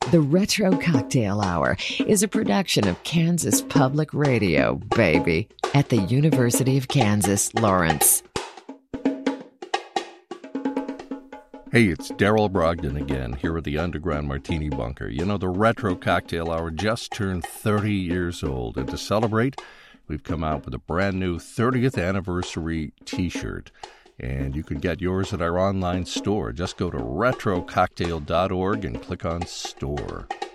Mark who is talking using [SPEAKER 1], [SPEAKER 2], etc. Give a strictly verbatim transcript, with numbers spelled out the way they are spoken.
[SPEAKER 1] The Retro Cocktail Hour is a production of Kansas Public Radio, baby, at the University of Kansas, Lawrence.
[SPEAKER 2] Hey, it's Daryl Brogdon again, here at the Underground Martini Bunker. You know, the Retro Cocktail Hour just turned thirty years old, and to celebrate, we've come out with a brand new thirtieth anniversary t-shirt. And you can get yours at our online store. Just go to retro cocktail dot org and click on store.